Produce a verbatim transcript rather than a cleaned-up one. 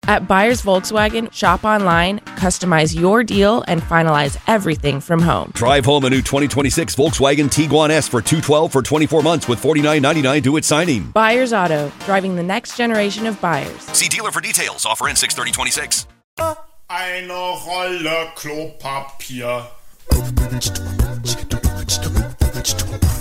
At Buyers Volkswagen, shop online, customize your deal, and finalize everything from home. Drive home a new twenty twenty-six Volkswagen Tiguan S for two hundred twelve dollars for twenty-four months with forty-nine ninety-nine due at signing. Buyers Auto, driving the next generation of buyers. See dealer for details. Offer ends six thirty twenty-six. Eine Rolle Klopapier.